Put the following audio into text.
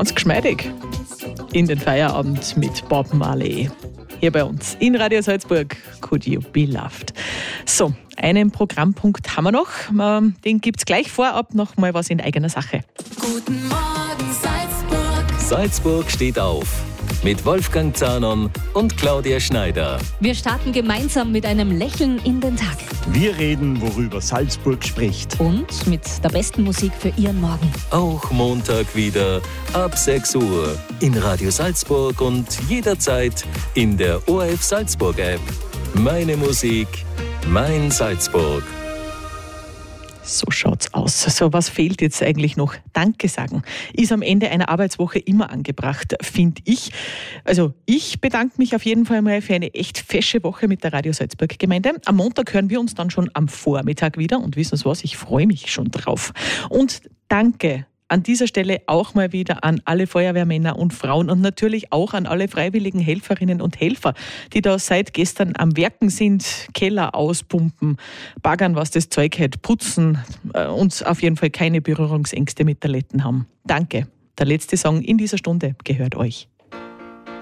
ganz geschmeidig in den Feierabend mit Bob Marley. Hier bei uns in Radio Salzburg, Could You Be Loved? So, einen Programmpunkt haben wir noch. Den gibt es gleich vorab noch mal was in eigener Sache. Guten Morgen Salzburg. Salzburg steht auf. Mit Wolfgang Zahnon und Claudia Schneider. Wir starten gemeinsam mit einem Lächeln in den Tag. Wir reden, worüber Salzburg spricht. Und mit der besten Musik für Ihren Morgen. Auch Montag wieder ab 6 Uhr in Radio Salzburg und jederzeit in der ORF Salzburg App. Meine Musik, mein Salzburg. So schaut's aus. So, was fehlt jetzt eigentlich noch? Danke sagen ist am Ende einer Arbeitswoche immer angebracht, finde ich. Also ich bedanke mich auf jeden Fall mal für eine echt fesche Woche mit der Radio Salzburg Gemeinde. Am Montag hören wir uns dann schon am Vormittag wieder und wissen Sie was, ich freue mich schon drauf. Und danke an dieser Stelle auch mal wieder an alle Feuerwehrmänner und Frauen und natürlich auch an alle freiwilligen Helferinnen und Helfer, die da seit gestern am Werken sind, Keller auspumpen, baggern, was das Zeug hält, putzen und auf jeden Fall keine Berührungsängste mit Toiletten haben. Danke. Der letzte Song in dieser Stunde gehört euch.